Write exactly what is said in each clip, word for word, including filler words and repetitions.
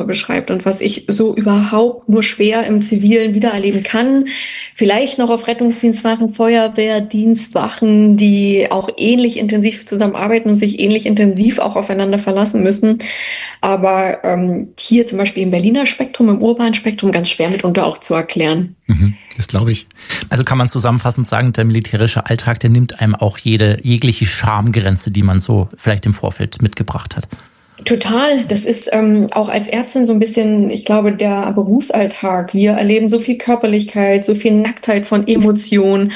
beschreibt und was ich so überhaupt nur schwer im Zivilen wiedererleben kann. Vielleicht noch auf Rettungsdienstwachen, Feuerwehrdienstwachen, die auch ähnlich intensiv zusammenarbeiten und sich ähnlich intensiv auch aufeinander verlassen müssen. Aber ähm, hier zum Beispiel im Berliner Spektrum, im urbanen Spektrum ganz schwer mitunter auch zu erklären. Mhm, das glaube ich. Also kann man zusammenfassend sagen, der militärische Alltag, der nimmt einem auch jede jegliche Schamgrenze, die man so vielleicht im Vorfeld mitgebracht hat. Total. Das ist ähm, auch als Ärztin so ein bisschen, ich glaube, der Berufsalltag. Wir erleben so viel Körperlichkeit, so viel Nacktheit von Emotionen,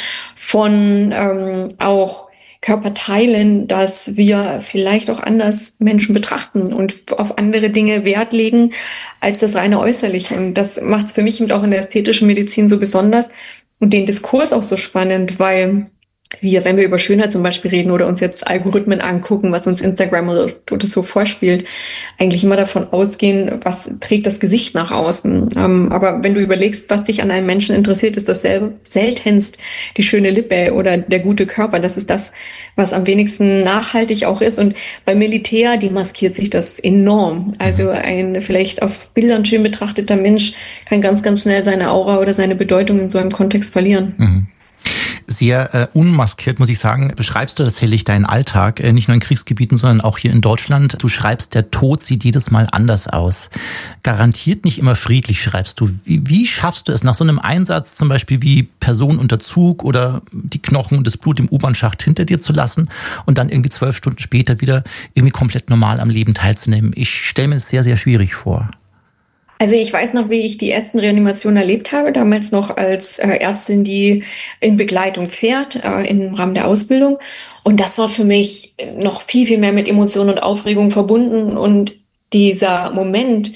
von ähm, auch Körperteilen, dass wir vielleicht auch anders Menschen betrachten und auf andere Dinge Wert legen als das reine Äußerliche. Und das macht es für mich eben auch in der ästhetischen Medizin so besonders und den Diskurs auch so spannend, weil wir, wenn wir über Schönheit zum Beispiel reden oder uns jetzt Algorithmen angucken, was uns Instagram oder das so vorspielt, eigentlich immer davon ausgehen, was trägt das Gesicht nach außen. Ähm, aber wenn du überlegst, was dich an einem Menschen interessiert, ist das sel- seltenst die schöne Lippe oder der gute Körper. Das ist das, was am wenigsten nachhaltig auch ist. Und beim Militär, die maskiert sich das enorm. Also ein vielleicht auf Bildern schön betrachteter Mensch kann ganz, ganz schnell seine Aura oder seine Bedeutung in so einem Kontext verlieren. Mhm. Sehr äh, unmaskiert, muss ich sagen, beschreibst du tatsächlich deinen Alltag, äh, nicht nur in Kriegsgebieten, sondern auch hier in Deutschland. Du schreibst, der Tod sieht jedes Mal anders aus. Garantiert nicht immer friedlich, schreibst du. Wie, wie schaffst du es nach so einem Einsatz, zum Beispiel wie Person unter Zug oder die Knochen und das Blut im U-Bahn-Schacht hinter dir zu lassen und dann irgendwie zwölf Stunden später wieder irgendwie komplett normal am Leben teilzunehmen? Ich stelle mir es sehr, sehr schwierig vor. Also ich weiß noch, wie ich die ersten Reanimationen erlebt habe, damals noch als äh, Ärztin, die in Begleitung fährt, äh, im Rahmen der Ausbildung. Und das war für mich noch viel, viel mehr mit Emotionen und Aufregung verbunden. Und dieser Moment,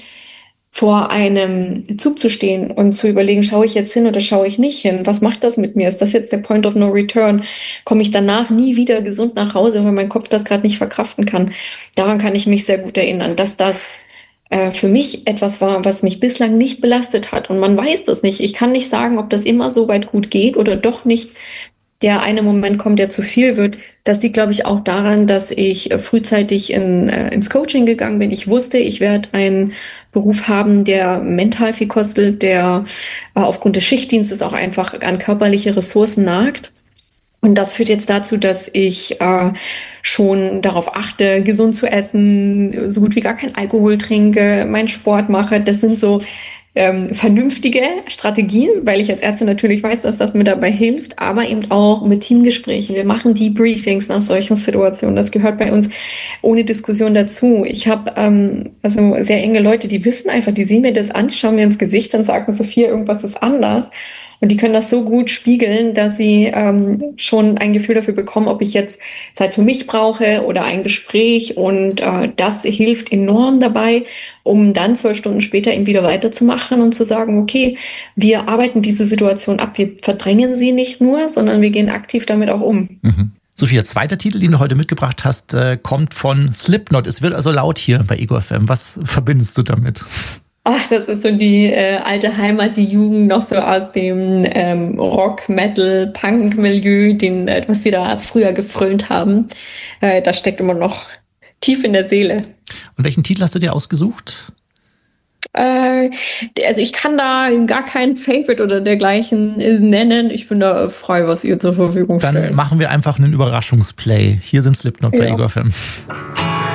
vor einem Zug zu stehen und zu überlegen, schaue ich jetzt hin oder schaue ich nicht hin? Was macht das mit mir? Ist das jetzt der Point of No Return? Komme ich danach nie wieder gesund nach Hause, weil mein Kopf das gerade nicht verkraften kann? Daran kann ich mich sehr gut erinnern, dass das für mich etwas war, was mich bislang nicht belastet hat. Und man weiß das nicht. Ich kann nicht sagen, ob das immer so weit gut geht oder doch nicht der eine Moment kommt, der zu viel wird. Das liegt, glaube ich, auch daran, dass ich frühzeitig in, äh, ins Coaching gegangen bin. Ich wusste, ich werde einen Beruf haben, der mental viel kostet, der äh, aufgrund des Schichtdienstes auch einfach an körperliche Ressourcen nagt. Und das führt jetzt dazu, dass ich äh, schon darauf achte, gesund zu essen, so gut wie gar keinen Alkohol trinke, meinen Sport mache. Das sind so ähm, vernünftige Strategien, weil ich als Ärztin natürlich weiß, dass das mir dabei hilft, aber eben auch mit Teamgesprächen. Wir machen Debriefings nach solchen Situationen. Das gehört bei uns ohne Diskussion dazu. Ich habe ähm, also sehr enge Leute, die wissen einfach, die sehen mir das an, die schauen mir ins Gesicht und sagen, Sophia, irgendwas ist anders. Und die können das so gut spiegeln, dass sie ähm, schon ein Gefühl dafür bekommen, ob ich jetzt Zeit für mich brauche oder ein Gespräch. Und äh, das hilft enorm dabei, um dann zwölf Stunden später eben wieder weiterzumachen und zu sagen, okay, wir arbeiten diese Situation ab. Wir verdrängen sie nicht nur, sondern wir gehen aktiv damit auch um. Mhm. Sophia, zweiter Titel, den du heute mitgebracht hast, äh, kommt von Slipknot. Es wird also laut hier bei Ego F M. Was verbindest du damit? Ach, das ist so die äh, alte Heimat, die Jugend noch so aus dem ähm, Rock, Metal, Punk-Milieu, den, äh, was wir da früher gefrönt haben. Äh, das steckt immer noch tief in der Seele. Und welchen Titel hast du dir ausgesucht? Äh, also ich kann da gar keinen Favorite oder dergleichen nennen. Ich bin da frei, was ihr zur Verfügung stellt. Dann machen wir einfach einen Überraschungsplay. Hier sind Slipknot bei ja. Ego F M.